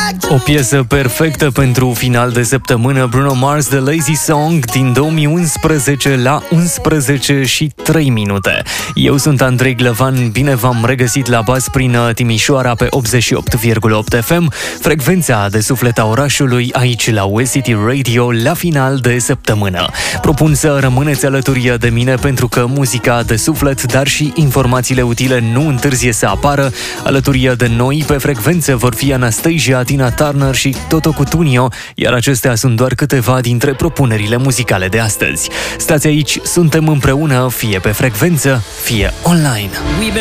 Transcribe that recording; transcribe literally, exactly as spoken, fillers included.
O piesă perfectă pentru final de săptămână, Bruno Mars, The Lazy Song din două mii unsprezece la unsprezece și trei minute. Eu sunt Andrei Glăvan, bine v-am regăsit la bas prin Timișoara pe optzeci și opt virgulă opt F M, frecvența de suflet a orașului, aici la West City Radio, la final de săptămână. Propun să rămâneți alături de mine pentru că muzica de suflet, dar și informațiile utile nu întârzie să apară. Alături de noi pe frecvență vor fi Anastasia, Tina Turner și Toto Cutugno, iar acestea sunt doar câteva dintre propunerile muzicale de astăzi. Stați aici, suntem împreună, fie pe frecvență, fie online.